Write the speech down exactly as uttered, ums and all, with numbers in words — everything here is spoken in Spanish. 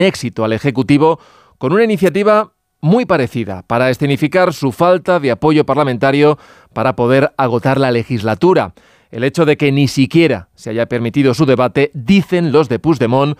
éxito al Ejecutivo con una iniciativa muy parecida para escenificar su falta de apoyo parlamentario para poder agotar la legislatura. El hecho de que ni siquiera se haya permitido su debate, dicen los de Puigdemont,